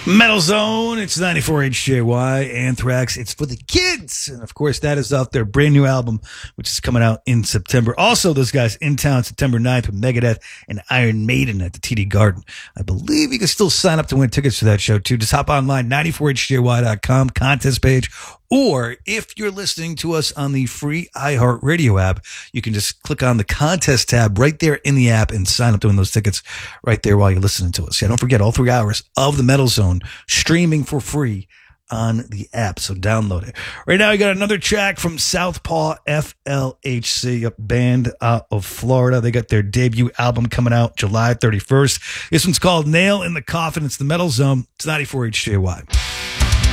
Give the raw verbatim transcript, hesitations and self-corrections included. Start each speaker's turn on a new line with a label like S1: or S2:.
S1: Metal Zone, it's ninety-four H J Y, Anthrax, it's for the kids. And of course, that is off their brand new album, which is coming out in September. Also, those guys in town September ninth with Megadeth and Iron Maiden at the T D Garden. I believe you can still sign up to win tickets for that show too. Just hop online, ninety-four H J Y dot com, contest page. Or if you're listening to us on the free iHeartRadio app, you can just click on the contest tab right there in the app and sign up to win those tickets right there while you're listening to us. Yeah, don't forget all three hours of the Metal Zone streaming for free on the app. So download it. Right now, you got another track from Southpaw F L H C, a band out of Florida. They got their debut album coming out July thirty-first. This one's called Nail in the Coffin. It's the Metal Zone. It's ninety-four H J Y.